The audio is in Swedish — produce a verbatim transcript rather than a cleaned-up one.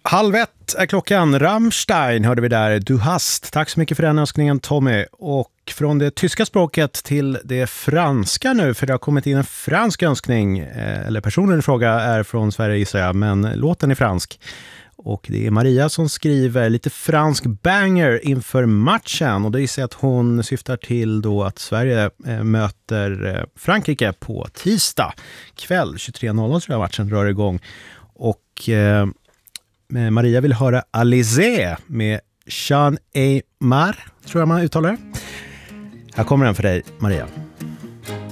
Halv ett är klockan. Rammstein hörde vi där. Du hast. Tack så mycket för den önskningen, Tommy. Och från det tyska språket till det franska nu, för det har kommit in en fransk önskning. Eller personen i fråga är från Sverige, gissar jag, men låten är fransk. Och det är Maria som skriver lite fransk banger inför matchen. Och det gissar jag att hon syftar till då att Sverige möter Frankrike på tisdag kväll. tjugotre noll noll tror jag matchen rör igång. Och eh, Maria vill höra Alizé med Jean Aymar, tror jag man uttalar det. Här kommer den för dig, Maria.